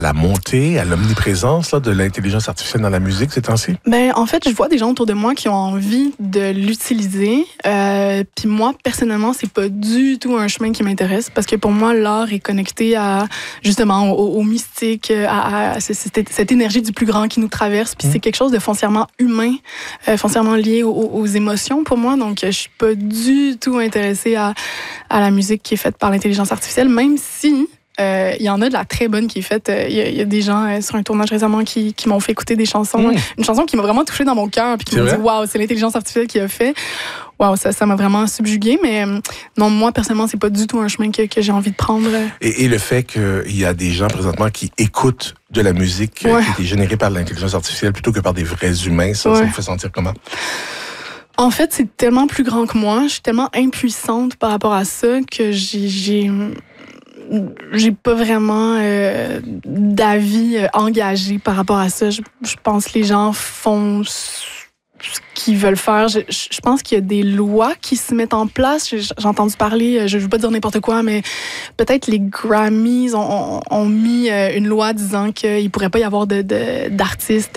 la montée, à l'omniprésence là, de l'intelligence artificielle dans la musique ces temps-ci? Ben, en fait, je vois des gens autour de moi qui ont envie de l'utiliser. Puis moi, personnellement, c'est pas du tout un chemin qui m'intéresse parce que pour moi, l'art est connecté à, justement, au mystique, à cette énergie du plus grand qui nous traverse. Puis c'est quelque chose de foncièrement humain, foncièrement lié aux émotions pour moi. Donc, je suis pas du tout intéressée à la musique qui est faite par l'intelligence artificielle, même si il y en a de la très bonne qui est faite. Il y a des gens sur un tournage récemment qui m'ont fait écouter des chansons. Une chanson qui m'a vraiment touchée dans mon cœur puis qui m'a dit « Wow, c'est l'intelligence artificielle qui a fait. » Wow, ça m'a vraiment subjuguée. Mais non, moi, personnellement, c'est pas du tout un chemin que j'ai envie de prendre. Et le fait qu'il y a des gens présentement qui écoutent de la musique qui a été générée par l'intelligence artificielle plutôt que par des vrais humains, ça me fait sentir comment? En fait, c'est tellement plus grand que moi. Je suis tellement impuissante par rapport à ça que j'ai pas vraiment d'avis engagé par rapport à ça. Je pense que les gens font ce qu'ils veulent faire. Je pense qu'il y a des lois qui se mettent en place. J'ai entendu parler, je veux pas dire n'importe quoi, mais peut-être les Grammys ont mis une loi disant qu'il pourrait pas y avoir d'artistes,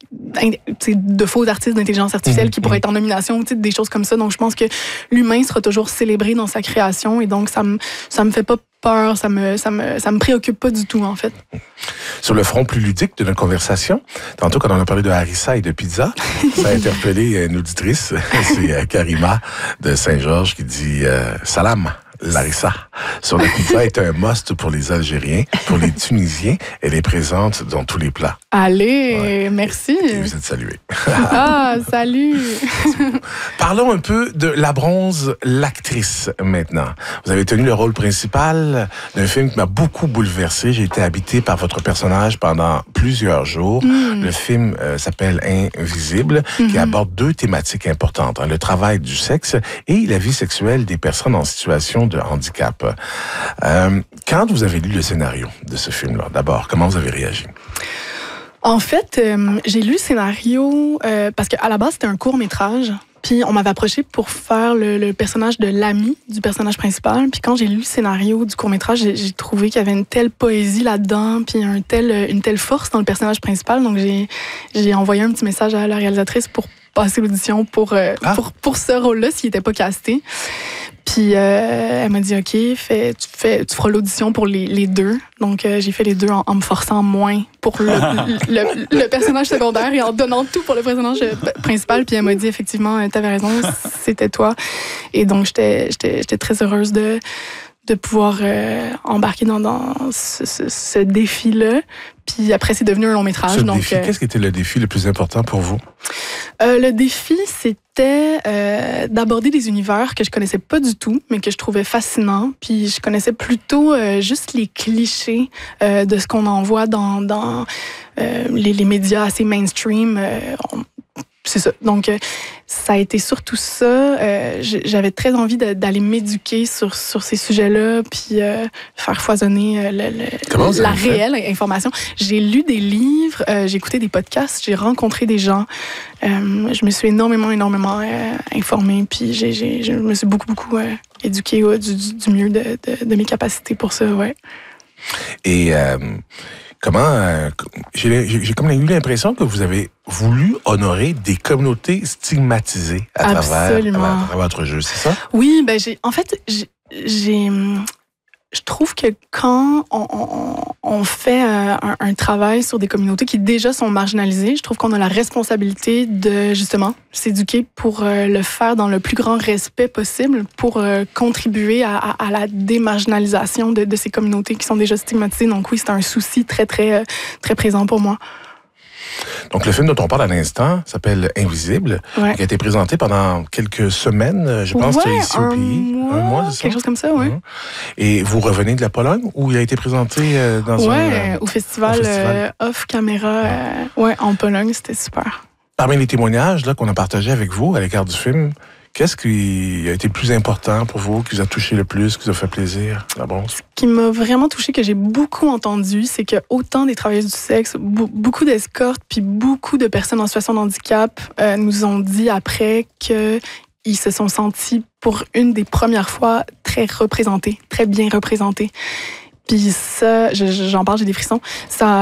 de faux artistes d'intelligence artificielle qui pourraient être en nomination, des choses comme ça. Donc je pense que l'humain sera toujours célébré dans sa création et donc ça me fait pas peur, ça me préoccupe pas du tout, en fait. Sur le front plus ludique de notre conversation, tantôt quand on a parlé de harissa et de pizza, ça a interpellé une auditrice, c'est Karima de Saint-Georges qui dit « Salam ». Larissa, sur la pizza est un must pour les Algériens, pour les Tunisiens. Elle est présente dans tous les plats. Allez, merci. Et vous êtes salués. Ah, salut. Parlons un peu de La Bronze, l'actrice, maintenant. Vous avez tenu le rôle principal d'un film qui m'a beaucoup bouleversé. J'ai été habité par votre personnage pendant plusieurs jours. Le film s'appelle Invisible, qui aborde deux thématiques importantes, le travail du sexe et la vie sexuelle des personnes en situation de handicap. Quand vous avez lu le scénario de ce film-là, d'abord, comment vous avez réagi? En fait, j'ai lu le scénario parce qu'à la base, c'était un court-métrage. Puis on m'avait approché pour faire le personnage de l'ami du personnage principal. Puis quand j'ai lu le scénario du court-métrage, j'ai trouvé qu'il y avait une telle poésie là-dedans, puis une telle force dans le personnage principal. Donc j'ai envoyé un petit message à la réalisatrice pour passer l'audition pour ce rôle-là, s'il n'était pas casté. Puis elle m'a dit, OK, tu feras l'audition pour les deux. Donc j'ai fait les deux en me forçant moins pour le personnage secondaire et en donnant tout pour le personnage principal. Puis elle m'a dit, effectivement, t'avais raison, c'était toi. Et donc j'étais très heureuse de pouvoir embarquer dans ce défi-là. Puis après, c'est devenu un long métrage. Qu'est-ce qui était le défi le plus important pour vous? Le défi, c'était d'aborder des univers que je connaissais pas du tout, mais que je trouvais fascinants. Puis je connaissais plutôt juste les clichés de ce qu'on en voit dans les médias assez mainstream. C'est ça. Donc, ça a été surtout ça. J'avais très envie d'aller m'éduquer sur ces sujets-là, puis faire foisonner la réelle information. J'ai lu des livres, j'ai écouté des podcasts, j'ai rencontré des gens. Je me suis énormément informée, puis je me suis beaucoup éduquée du mieux de mes capacités pour ça, ouais. Et comment j'ai comme eu l'impression que vous avez voulu honorer des communautés stigmatisées à travers votre jeu, c'est ça? Oui, ben je trouve que quand on fait un travail sur des communautés qui déjà sont marginalisées, je trouve qu'on a la responsabilité de, justement, s'éduquer pour le faire dans le plus grand respect possible pour contribuer à la démarginalisation de ces communautés qui sont déjà stigmatisées. Donc oui, c'est un souci très, très, très présent pour moi. Donc, le film dont on parle à l'instant s'appelle Invisible, qui a été présenté pendant quelques semaines, je pense, ici au pays. Un mois, c'est ça? Quelque chose comme ça, oui. Et vous revenez de la Pologne, où il a été présenté au festival Off Camera, en Pologne, c'était super. Parmi les témoignages qu'on a partagés avec vous à l'écart du film, qu'est-ce qui a été le plus important pour vous, qui vous a touché le plus, qui vous a fait plaisir, La Bronze? Ce qui m'a vraiment touché, que j'ai beaucoup entendu, c'est que autant des travailleuses du sexe, beaucoup d'escortes, puis beaucoup de personnes en situation de handicap nous ont dit après qu'ils se sont sentis pour une des premières fois très représentés, très bien représentés. Puis ça, j'en parle, j'ai des frissons. Ça